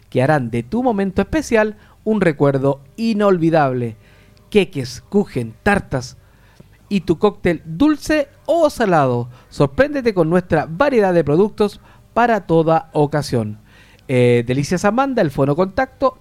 que harán de tu momento especial un recuerdo inolvidable. Queques, kuchen, tartas y tu cóctel dulce o salado. Sorpréndete con nuestra variedad de productos para toda ocasión. Delicias Amanda, el fono contacto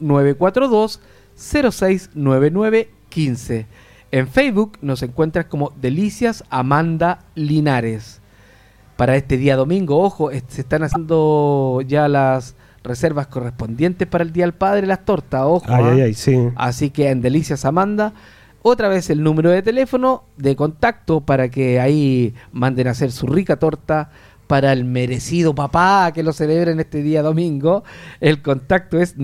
942-069915. En Facebook nos encuentras como Delicias Amanda Linares. Para este día domingo, ojo, se están haciendo ya las reservas correspondientes para el Día del Padre, las tortas, ojo. Sí. Así que en Delicias Amanda, otra vez el número de teléfono de contacto para que ahí manden a hacer su rica torta para el merecido papá que lo celebren este día domingo. El contacto es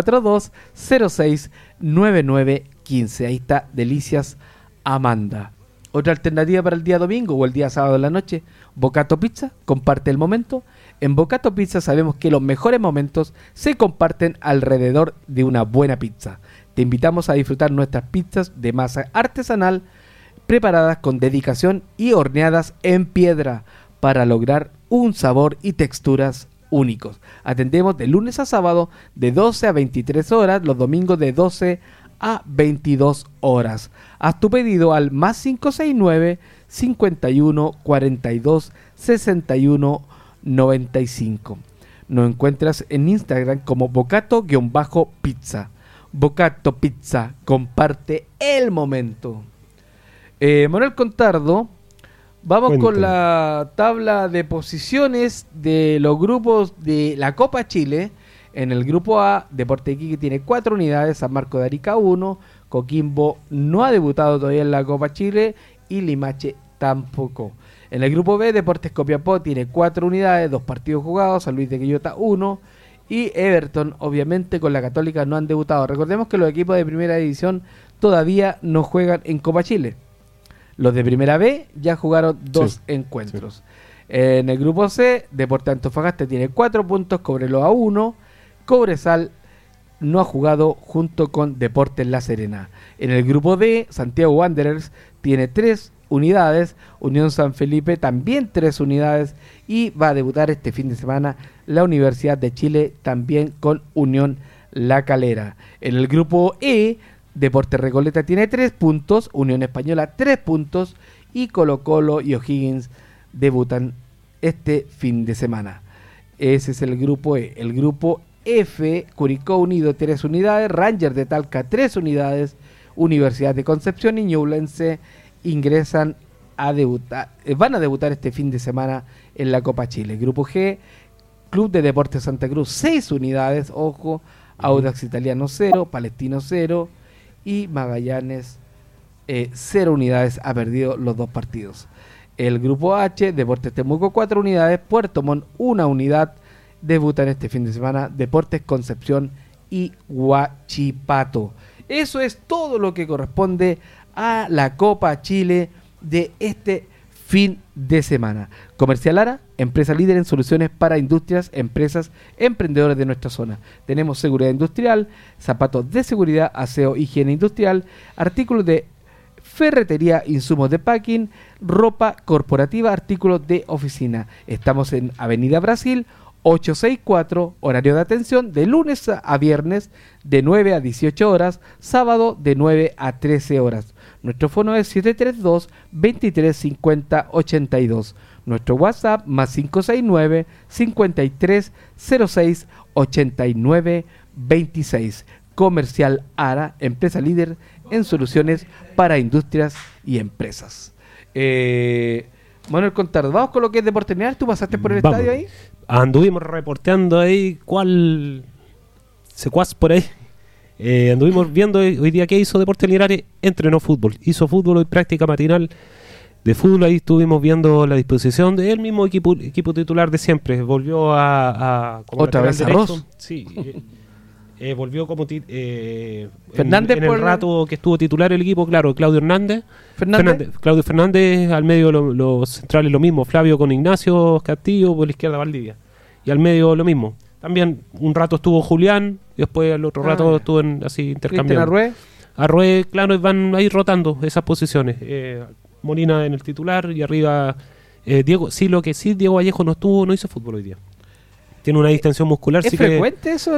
942-069915. Ahí está Delicias Amanda. Otra alternativa para el día domingo o el día sábado de la noche, Bocato Pizza, comparte el momento. En Bocato Pizza sabemos que los mejores momentos se comparten alrededor de una buena pizza. Te invitamos a disfrutar nuestras pizzas de masa artesanal preparadas con dedicación y horneadas en piedra para lograr un sabor y texturas únicos. Atendemos de lunes a sábado de 12 a 23 horas, los domingos de 12 a 22 horas. Haz tu pedido al más 569 51 42 61 95. Nos encuentras en Instagram como Bocato-pizza. Bocato Pizza, comparte el momento. Manuel Contardo, vamos con la tabla de posiciones de los grupos de la Copa Chile. En el grupo A, Deportes Iquique tiene 4 unidades, San Marcos de Arica 1, Coquimbo no ha debutado todavía en la Copa Chile y Limache tampoco. En el grupo B, Deportes Copiapó tiene 4 unidades, 2 partidos jugados, San Luis de Quillota 1 y Everton, obviamente con la Católica no han debutado. Recordemos que los equipos de primera división todavía no juegan en Copa Chile. Los de primera B ya jugaron 2 encuentros. Sí. En el grupo C, Deportes Antofagasta tiene 4 puntos, Cobreloa 1, Cobresal no ha jugado junto con Deportes La Serena. En el grupo D, Santiago Wanderers tiene 3 unidades, Unión San Felipe también 3 unidades y va a debutar este fin de semana la Universidad de Chile también con Unión La Calera. En el grupo E, Deportes Recoleta tiene 3 puntos, Unión Española 3 puntos y Colo Colo y O'Higgins debutan este fin de semana. Ese es el grupo E. El grupo F, Curicó Unido 3 unidades, Rangers de Talca 3 unidades, Universidad de Concepción y Ñublense ingresan a debutar, van a debutar este fin de semana en la Copa Chile. Grupo G, Club de Deportes Santa Cruz 6 unidades, ojo, Audax Italiano 0, Palestino 0 y Magallanes 0 unidades, ha perdido los 2 partidos. El grupo H, Deportes Temuco 4 unidades, Puerto Montt 1 unidad, debutan este fin de semana Deportes Concepción y Huachipato. Eso es todo lo que corresponde a la Copa Chile de este fin de semana. Comercial Ara, empresa líder en soluciones para industrias, empresas, emprendedores de nuestra zona. Tenemos seguridad industrial, zapatos de seguridad, aseo, higiene industrial, artículos de ferretería, insumos de packing, ropa corporativa, artículos de oficina. Estamos en Avenida Brasil 864, horario de atención de lunes a viernes de 9 a 18 horas, sábado de 9 a 13 horas. Nuestro fono es 732-2350-82. Nuestro WhatsApp más 569-5306-8926. Comercial Ara, empresa líder en soluciones para industrias y empresas. Manuel Contardo, vamos con lo que es Deportes Neal. ¿Tú pasaste por el estadio ahí? Anduvimos reporteando ahí cuál secuaz por ahí. Anduvimos viendo hoy día qué hizo Deportes Linares. Entrenó fútbol, hizo fútbol hoy, práctica matinal de fútbol. Ahí estuvimos viendo la disposición del mismo equipo titular de siempre. Volvió a otra vez Arroz. Sí. Volvió como Fernández en el rato que estuvo titular el equipo, claro, Claudio Claudio Fernández, al medio los centrales lo mismo, Flavio con Ignacio Castillo, por la izquierda Valdivia, y al medio lo mismo. También un rato estuvo Julián, y después al otro rato estuvo así intercambiando. Arrué, claro, van ahí rotando esas posiciones. Molina en el titular y arriba Diego. Sí, lo que sí, Diego Vallejo no hizo fútbol hoy día. Tiene una distensión muscular. ¿Es frecuente eso